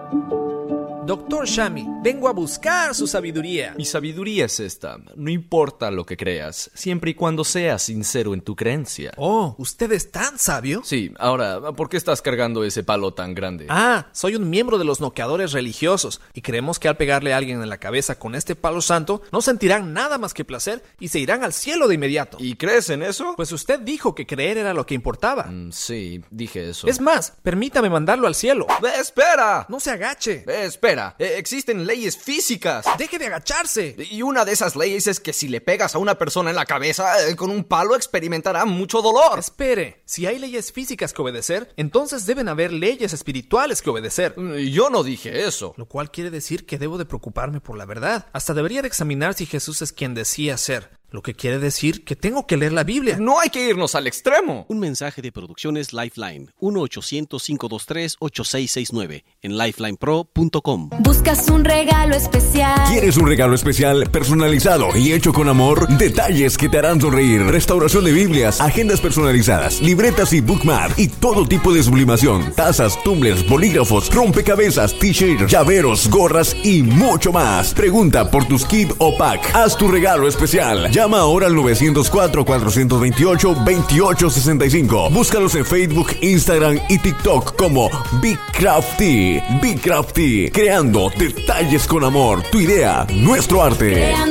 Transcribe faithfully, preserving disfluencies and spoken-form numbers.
Doctor Shami, vengo a buscar su sabiduría. Mi sabiduría es esta: no importa lo que creas, siempre y cuando seas sincero en tu creencia. Oh, ¿usted es tan sabio? Sí, ahora, ¿por qué estás cargando ese palo tan grande? Ah, soy un miembro de los noqueadores religiosos y creemos que al pegarle a alguien en la cabeza con este palo santo, no sentirán nada más que placer y se irán al cielo de inmediato. ¿Y crees en eso? Pues usted dijo que creer era lo que importaba. Mm, sí, dije eso. Es más, permítame mandarlo al cielo. ¡Eh, espera! No se agache. Eh, espera. Eh, existen leyes físicas. Deje de agacharse. Y una de esas leyes es que si le pegas a una persona en la cabeza eh, con un palo, experimentará mucho dolor. Espere, si hay leyes físicas que obedecer, entonces deben haber leyes espirituales que obedecer. Yo no dije eso. Lo cual quiere decir que debo de preocuparme por la verdad. Hasta debería de examinar si Jesús es quien decía ser. Lo que quiere decir que tengo que leer la Biblia. No hay que irnos al extremo. Un mensaje de Producciones Lifeline, uno ochocientos, cinco dos tres, ocho seis seis nueve, en lifeline pro punto com. ¿Buscas un regalo especial? ¿Quieres un regalo especial, personalizado y hecho con amor? Detalles que te harán sonreír. Restauración de Biblias, agendas personalizadas, libretas y bookmark y todo tipo de sublimación. Tazas, tumblers, bolígrafos, rompecabezas, t-shirts, llaveros, gorras y mucho más. Pregunta por tus kit o pack. Haz tu regalo especial. Llama ahora al nueve cero cuatro, cuatro dos ocho, dos ocho seis cinco. Búscalos en Facebook, Instagram y TikTok como Big Crafty. Big Crafty, creando detalles con amor. Tu idea, nuestro arte.